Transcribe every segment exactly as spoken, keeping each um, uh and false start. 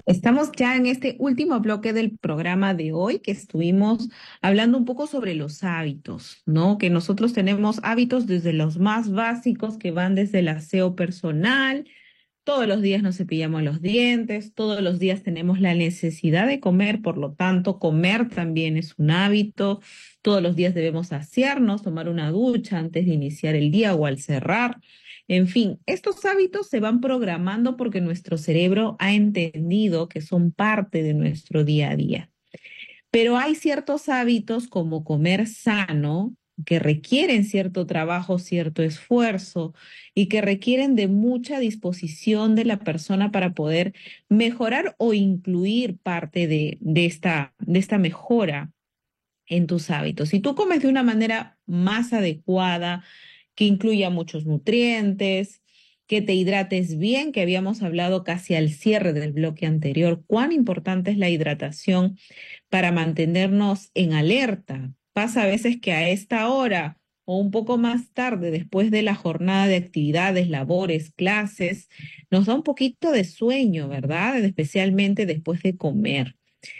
Estamos ya en este último bloque del programa de hoy que estuvimos hablando un poco sobre los hábitos, ¿no? Que nosotros tenemos hábitos desde los más básicos que van desde el aseo personal. Todos los días nos cepillamos los dientes, todos los días tenemos la necesidad de comer, por lo tanto, comer también es un hábito. Todos los días debemos asearnos, tomar una ducha antes de iniciar el día o al cerrar. En fin, estos hábitos se van programando porque nuestro cerebro ha entendido que son parte de nuestro día a día. Pero hay ciertos hábitos como comer sano que requieren cierto trabajo, cierto esfuerzo y que requieren de mucha disposición de la persona para poder mejorar o incluir parte de, de esta, de esta mejora en tus hábitos. Si tú comes de una manera más adecuada, que incluya muchos nutrientes, que te hidrates bien, que habíamos hablado casi al cierre del bloque anterior, cuán importante es la hidratación para mantenernos en alerta. Pasa a veces que a esta hora o un poco más tarde, después de la jornada de actividades, labores, clases, nos da un poquito de sueño, ¿verdad? Especialmente después de comer.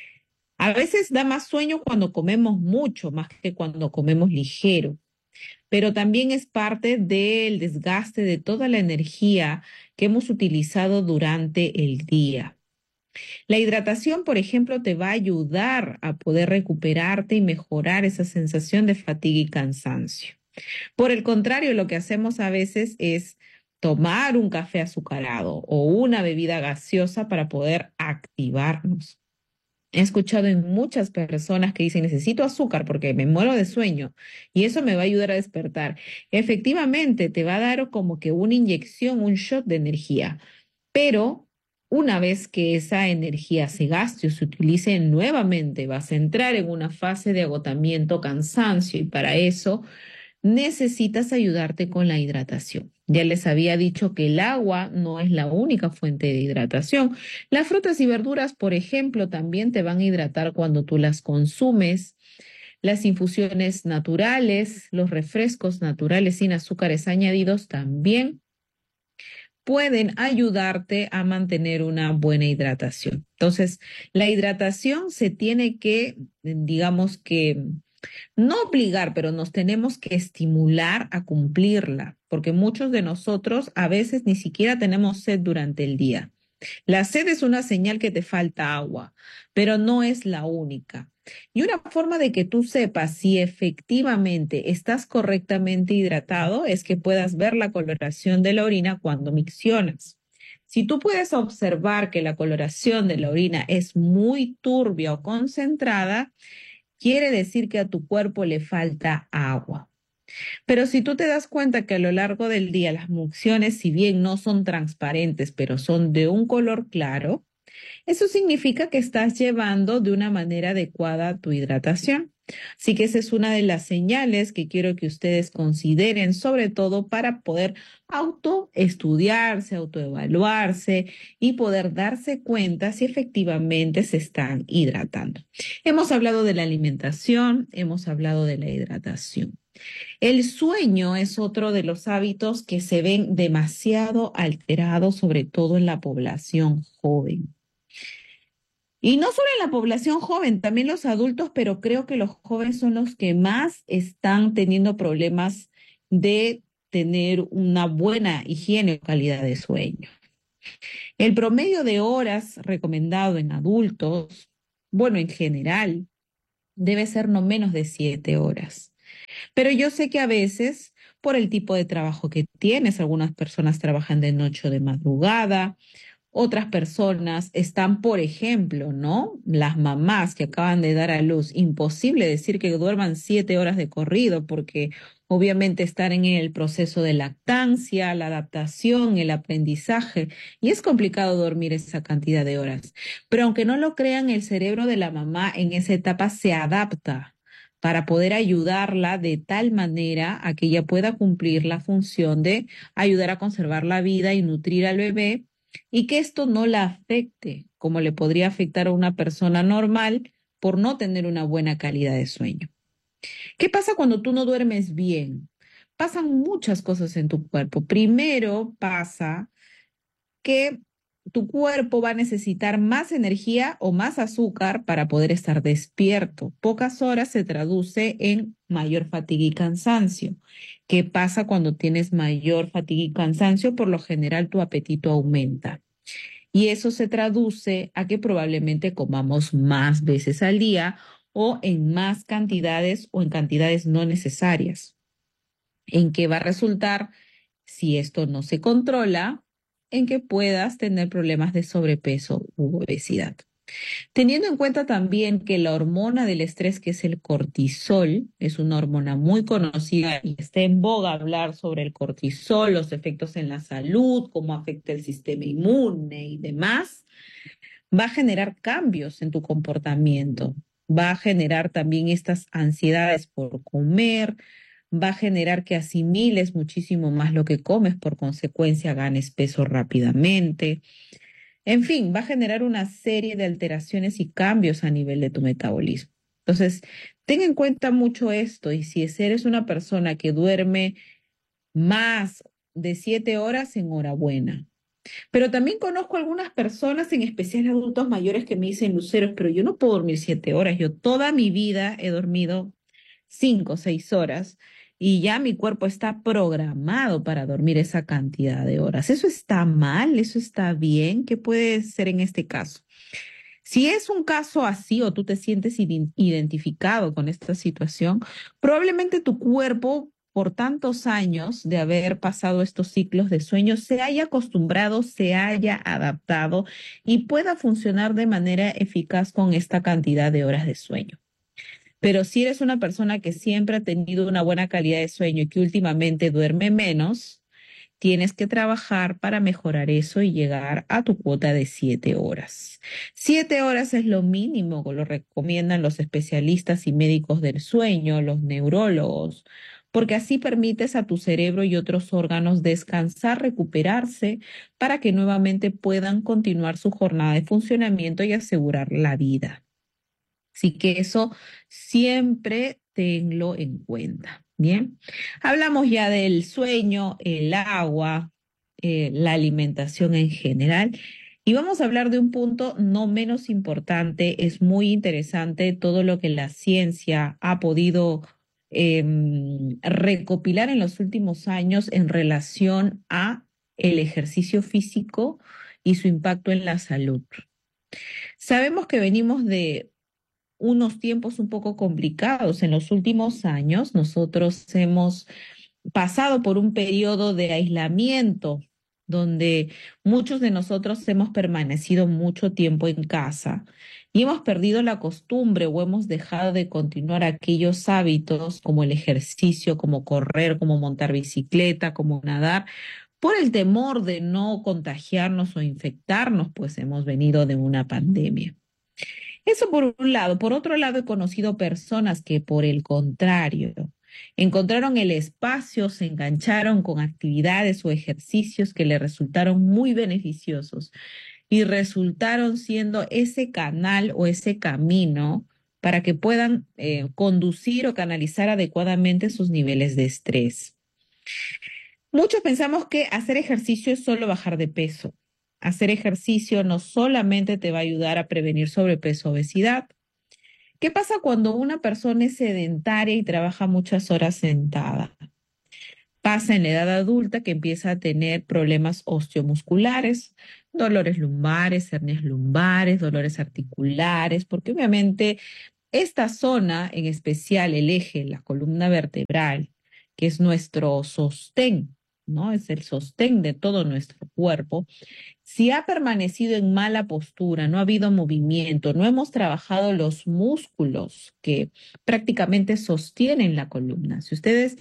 A veces da más sueño cuando comemos mucho, más que cuando comemos ligero, pero también es parte del desgaste de toda la energía que hemos utilizado durante el día. La hidratación, por ejemplo, te va a ayudar a poder recuperarte y mejorar esa sensación de fatiga y cansancio. Por el contrario, lo que hacemos a veces es tomar un café azucarado o una bebida gaseosa para poder activarnos. He escuchado en muchas personas que dicen, necesito azúcar porque me muero de sueño y eso me va a ayudar a despertar. Efectivamente, te va a dar como que una inyección, un shot de energía, pero una vez que esa energía se gaste o se utilice nuevamente, vas a entrar en una fase de agotamiento, cansancio y para eso necesitas ayudarte con la hidratación. Ya les había dicho que el agua no es la única fuente de hidratación. Las frutas y verduras, por ejemplo, también te van a hidratar cuando tú las consumes. Las infusiones naturales, los refrescos naturales sin azúcares añadidos también pueden ayudarte a mantener una buena hidratación. Entonces, la hidratación se tiene que, digamos que, no obligar, pero nos tenemos que estimular a cumplirla, porque muchos de nosotros a veces ni siquiera tenemos sed durante el día. La sed es una señal que te falta agua, pero no es la única. Y una forma de que tú sepas si efectivamente estás correctamente hidratado es que puedas ver la coloración de la orina cuando miccionas. Si tú puedes observar que la coloración de la orina es muy turbia o concentrada, quiere decir que a tu cuerpo le falta agua. Pero si tú te das cuenta que a lo largo del día las mucciones, si bien no son transparentes, pero son de un color claro, eso significa que estás llevando de una manera adecuada tu hidratación. Así que esa es una de las señales que quiero que ustedes consideren, sobre todo para poder autoestudiarse, autoevaluarse y poder darse cuenta si efectivamente se están hidratando. Hemos hablado de la alimentación, hemos hablado de la hidratación. El sueño es otro de los hábitos que se ven demasiado alterados, sobre todo en la población joven. Y no solo en la población joven, también los adultos, pero creo que los jóvenes son los que más están teniendo problemas de tener una buena higiene o calidad de sueño. El promedio de horas recomendado en adultos, bueno, en general, debe ser no menos de siete horas. Pero yo sé que a veces, por el tipo de trabajo que tienes, algunas personas trabajan de noche o de madrugada, otras personas están, por ejemplo, ¿no? Las mamás que acaban de dar a luz, imposible decir que duerman siete horas de corrido porque obviamente están en el proceso de lactancia, la adaptación, el aprendizaje, y es complicado dormir esa cantidad de horas. Pero aunque no lo crean, el cerebro de la mamá en esa etapa se adapta para poder ayudarla de tal manera a que ella pueda cumplir la función de ayudar a conservar la vida y nutrir al bebé y que esto no la afecte como le podría afectar a una persona normal por no tener una buena calidad de sueño. ¿Qué pasa cuando tú no duermes bien? Pasan muchas cosas en tu cuerpo. Primero pasa que tu cuerpo va a necesitar más energía o más azúcar para poder estar despierto. Pocas horas se traduce en mayor fatiga y cansancio. ¿Qué pasa cuando tienes mayor fatiga y cansancio? Por lo general tu apetito aumenta. Y eso se traduce a que probablemente comamos más veces al día o en más cantidades o en cantidades no necesarias. ¿En qué va a resultar si esto no se controla? En que puedas tener problemas de sobrepeso u obesidad. Teniendo en cuenta también que la hormona del estrés, que es el cortisol, es una hormona muy conocida y está en boga hablar sobre el cortisol, los efectos en la salud, cómo afecta el sistema inmune y demás, va a generar cambios en tu comportamiento, va a generar también estas ansiedades por comer, va a generar que asimiles muchísimo más lo que comes, por consecuencia ganes peso rápidamente. En fin, va a generar una serie de alteraciones y cambios a nivel de tu metabolismo. Entonces, ten en cuenta mucho esto y si eres una persona que duerme más de siete horas, enhorabuena. Pero también conozco algunas personas, en especial adultos mayores, que me dicen, Luceros, pero yo no puedo dormir siete horas. Yo toda mi vida he dormido cinco o seis horas y ya mi cuerpo está programado para dormir esa cantidad de horas. ¿Eso está mal? ¿Eso está bien? ¿Qué puede ser en este caso? Si es un caso así o tú te sientes iden- identificado con esta situación, probablemente tu cuerpo, por tantos años de haber pasado estos ciclos de sueño, se haya acostumbrado, se haya adaptado y pueda funcionar de manera eficaz con esta cantidad de horas de sueño. Pero si eres una persona que siempre ha tenido una buena calidad de sueño y que últimamente duerme menos, tienes que trabajar para mejorar eso y llegar a tu cuota de siete horas. Siete horas es lo mínimo que lo recomiendan los especialistas y médicos del sueño, los neurólogos, porque así permites a tu cerebro y otros órganos descansar, recuperarse, para que nuevamente puedan continuar su jornada de funcionamiento y asegurar la vida. Así que eso siempre tenlo en cuenta. Bien, hablamos ya del sueño, el agua, eh, la alimentación en general. Y vamos a hablar de un punto no menos importante. Es muy interesante todo lo que la ciencia ha podido em, recopilar en los últimos años en relación a el ejercicio físico y su impacto en la salud. Sabemos que venimos de unos tiempos un poco complicados. En los últimos años, nosotros hemos pasado por un periodo de aislamiento donde muchos de nosotros hemos permanecido mucho tiempo en casa y hemos perdido la costumbre o hemos dejado de continuar aquellos hábitos como el ejercicio, como correr, como montar bicicleta, como nadar, por el temor de no contagiarnos o infectarnos, pues hemos venido de una pandemia. Eso por un lado. Por otro lado, he conocido personas que, por el contrario, encontraron el espacio, se engancharon con actividades o ejercicios que le resultaron muy beneficiosos y resultaron siendo ese canal o ese camino para que puedan eh, conducir o canalizar adecuadamente sus niveles de estrés. Muchos pensamos que hacer ejercicio es solo bajar de peso. Hacer ejercicio no solamente te va a ayudar a prevenir sobrepeso o obesidad. ¿Qué pasa cuando una persona es sedentaria y trabaja muchas horas sentada? Pasa en la edad adulta que empieza a tener problemas osteomusculares, dolores lumbares, hernias lumbares, dolores articulares, porque obviamente esta zona, en especial el eje, la columna vertebral, que es nuestro sostén, ¿no? Es el sostén de todo nuestro cuerpo. Si ha permanecido en mala postura, no ha habido movimiento, no hemos trabajado los músculos que prácticamente sostienen la columna. Si ustedes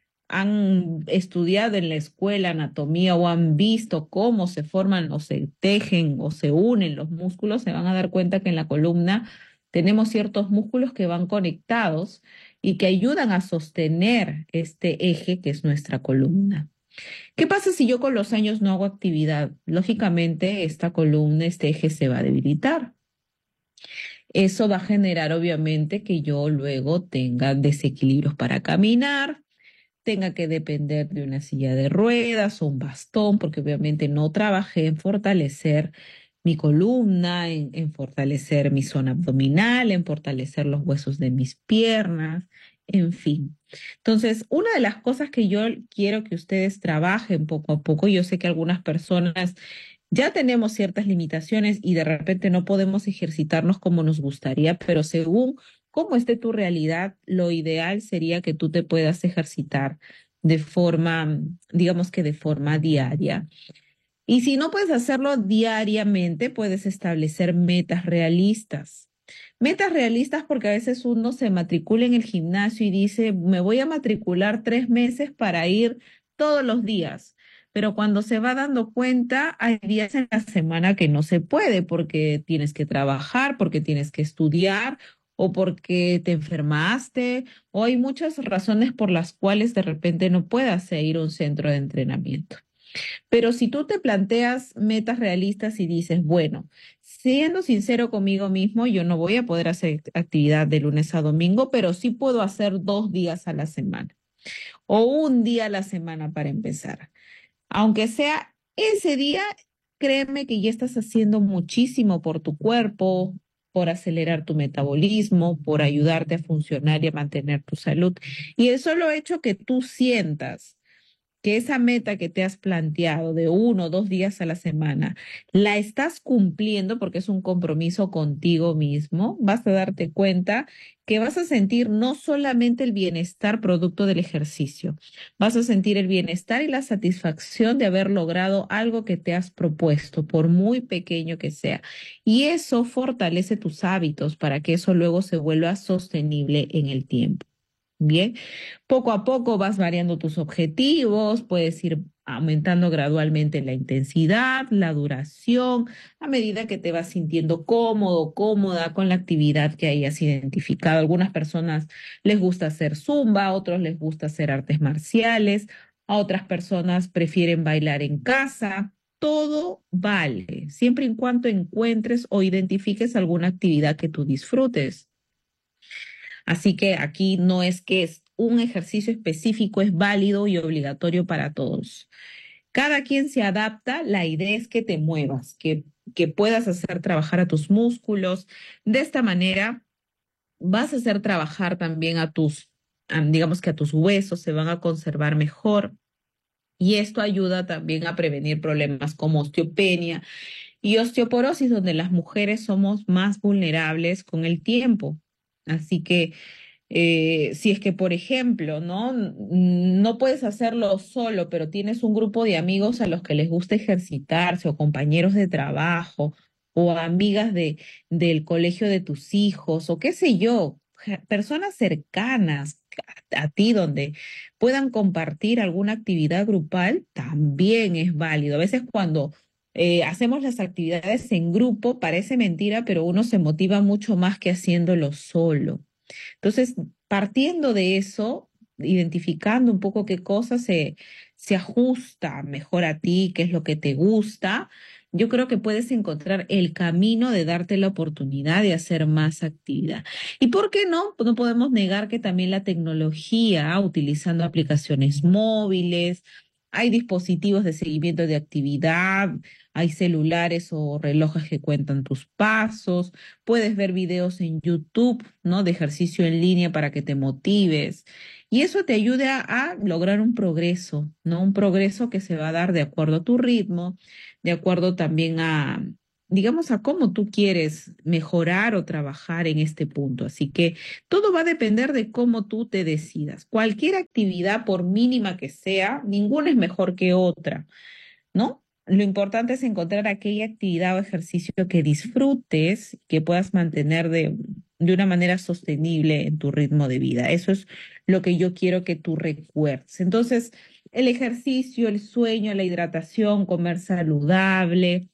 han estudiado en la escuela anatomía o han visto cómo se forman o se tejen o se unen los músculos, se van a dar cuenta que en la columna tenemos ciertos músculos que van conectados y que ayudan a sostener este eje que es nuestra columna. ¿Qué pasa si yo con los años no hago actividad? Lógicamente, esta columna, este eje se va a debilitar. Eso va a generar, obviamente, que yo luego tenga desequilibrios para caminar, tenga que depender de una silla de ruedas o un bastón, porque obviamente no trabajé en fortalecer mi columna, en, en fortalecer mi zona abdominal, en fortalecer los huesos de mis piernas, en fin. Entonces, una de las cosas que yo quiero que ustedes trabajen poco a poco, yo sé que algunas personas ya tenemos ciertas limitaciones y de repente no podemos ejercitarnos como nos gustaría, pero según cómo esté tu realidad, lo ideal sería que tú te puedas ejercitar de forma, digamos que de forma diaria. Y si no puedes hacerlo diariamente, puedes establecer metas realistas. Metas realistas porque a veces uno se matricula en el gimnasio y dice, me voy a matricular tres meses para ir todos los días. Pero cuando se va dando cuenta, hay días en la semana que no se puede porque tienes que trabajar, porque tienes que estudiar o porque te enfermaste o hay muchas razones por las cuales de repente no puedas ir a un centro de entrenamiento. Pero si tú te planteas metas realistas y dices, bueno, siendo sincero conmigo mismo, yo no voy a poder hacer actividad de lunes a domingo, pero sí puedo hacer dos días a la semana o un día a la semana para empezar. Aunque sea ese día, créeme que ya estás haciendo muchísimo por tu cuerpo, por acelerar tu metabolismo, por ayudarte a funcionar y a mantener tu salud. Y el solo hecho que tú sientas que esa meta que te has planteado de uno o dos días a la semana la estás cumpliendo porque es un compromiso contigo mismo, vas a darte cuenta que vas a sentir no solamente el bienestar producto del ejercicio, vas a sentir el bienestar y la satisfacción de haber logrado algo que te has propuesto, por muy pequeño que sea. Y eso fortalece tus hábitos para que eso luego se vuelva sostenible en el tiempo. Bien, poco a poco vas variando tus objetivos, puedes ir aumentando gradualmente la intensidad, la duración, a medida que te vas sintiendo cómodo, cómoda con la actividad que hayas identificado. Algunas personas les gusta hacer zumba, a otros les gusta hacer artes marciales, a otras personas prefieren bailar en casa. Todo vale, siempre y cuando encuentres o identifiques alguna actividad que tú disfrutes. Así que aquí no es que es un ejercicio específico, es válido y obligatorio para todos. Cada quien se adapta, la idea es que te muevas, que, que puedas hacer trabajar a tus músculos. De esta manera vas a hacer trabajar también a tus, a- digamos que a tus huesos, se van a conservar mejor. Y esto ayuda también a prevenir problemas como osteopenia y osteoporosis, donde las mujeres somos más vulnerables con el tiempo. Así que eh, si es que, por ejemplo, ¿no? N- No puedes hacerlo solo, pero tienes un grupo de amigos a los que les gusta ejercitarse, o compañeros de trabajo, o amigas de, del colegio de tus hijos, o qué sé yo, ja- personas cercanas a, a ti donde puedan compartir alguna actividad grupal, también es válido. A veces cuando eh, hacemos las actividades en grupo, parece mentira, pero uno se motiva mucho más que haciéndolo solo. Entonces, partiendo de eso, identificando un poco qué cosa se, se ajusta mejor a ti, qué es lo que te gusta, yo creo que puedes encontrar el camino de darte la oportunidad de hacer más actividad. ¿Y por qué no? Pues no podemos negar que también la tecnología, utilizando aplicaciones móviles, hay dispositivos de seguimiento de actividad, hay celulares o relojes que cuentan tus pasos. Puedes ver videos en YouTube, ¿no? De ejercicio en línea para que te motives. Y eso te ayuda a lograr un progreso, ¿no? Un progreso que se va a dar de acuerdo a tu ritmo, de acuerdo también a, digamos, a cómo tú quieres mejorar o trabajar en este punto. Así que todo va a depender de cómo tú te decidas. Cualquier actividad, por mínima que sea, ninguna es mejor que otra, ¿no? Lo importante es encontrar aquella actividad o ejercicio que disfrutes, que puedas mantener de, de una manera sostenible en tu ritmo de vida. Eso es lo que yo quiero que tú recuerdes. Entonces, el ejercicio, el sueño, la hidratación, comer saludable.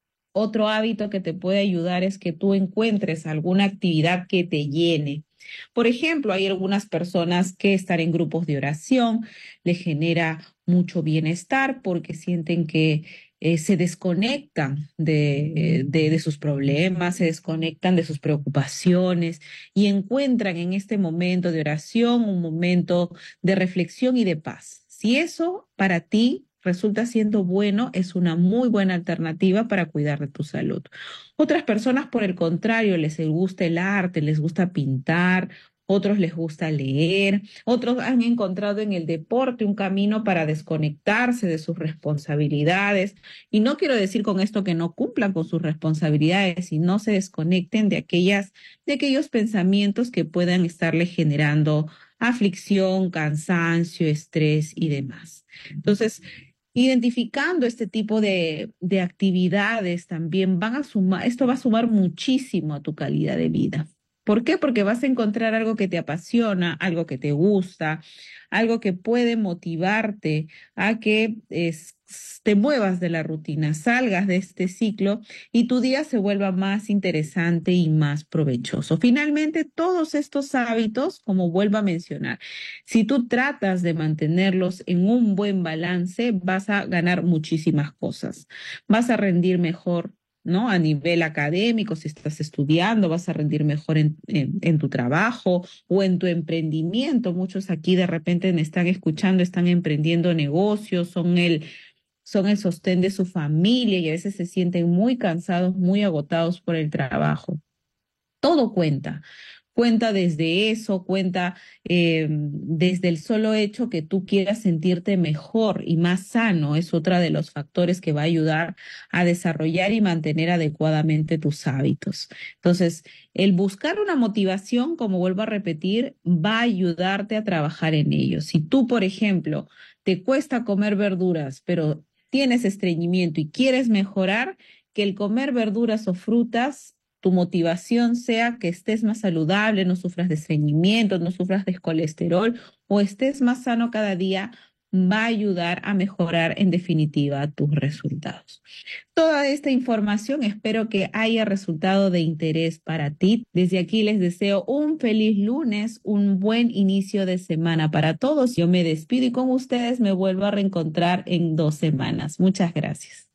Otro hábito que te puede ayudar es que tú encuentres alguna actividad que te llene. Por ejemplo, hay algunas personas que estar en grupos de oración les genera mucho bienestar porque sienten que eh, se desconectan de, de, de sus problemas, se desconectan de sus preocupaciones y encuentran en este momento de oración un momento de reflexión y de paz. Si eso para ti resulta siendo bueno, es una muy buena alternativa para cuidar de tu salud. Otras personas, por el contrario, les gusta el arte, les gusta pintar, otros les gusta leer, otros han encontrado en el deporte un camino para desconectarse de sus responsabilidades. Y no quiero decir con esto que no cumplan con sus responsabilidades y no se desconecten de aquellas, de aquellos pensamientos que puedan estarle generando aflicción, cansancio, estrés y demás. Entonces, identificando este tipo de, de actividades también van a sumar, esto va a sumar muchísimo a tu calidad de vida. ¿Por qué? Porque vas a encontrar algo que te apasiona, algo que te gusta, algo que puede motivarte a que es- te muevas de la rutina, salgas de este ciclo y tu día se vuelva más interesante y más provechoso. Finalmente, todos estos hábitos, como vuelvo a mencionar, si tú tratas de mantenerlos en un buen balance, vas a ganar muchísimas cosas. Vas a rendir mejor, ¿no? A nivel académico, si estás estudiando, vas a rendir mejor en, en, en tu trabajo o en tu emprendimiento. Muchos aquí de repente me están escuchando, están emprendiendo negocios, son el, son el sostén de su familia y a veces se sienten muy cansados, muy agotados por el trabajo. Todo cuenta. Cuenta desde eso, cuenta eh, desde el solo hecho que tú quieras sentirte mejor y más sano. Es otra de los factores que va a ayudar a desarrollar y mantener adecuadamente tus hábitos. Entonces, el buscar una motivación, como vuelvo a repetir, va a ayudarte a trabajar en ello. Si tú, por ejemplo, te cuesta comer verduras, pero tienes estreñimiento y quieres mejorar, que el comer verduras o frutas tu motivación sea que estés más saludable, no sufras de estreñimiento, no sufras de colesterol o estés más sano cada día, va a ayudar a mejorar en definitiva tus resultados. Toda esta información espero que haya resultado de interés para ti. Desde aquí les deseo un feliz lunes, un buen inicio de semana para todos. Yo me despido y con ustedes me vuelvo a reencontrar en dos semanas. Muchas gracias.